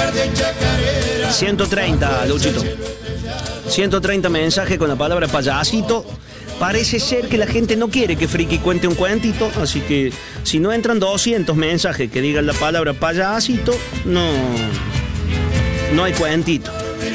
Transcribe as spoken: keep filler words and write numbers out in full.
ciento treinta, Luchito. ciento treinta mensajes con la palabra payasito. Parece ser que la gente no quiere que Friki cuente un cuentito, así que si no entran doscientos mensajes que digan la palabra payasito, no, no hay cuentito.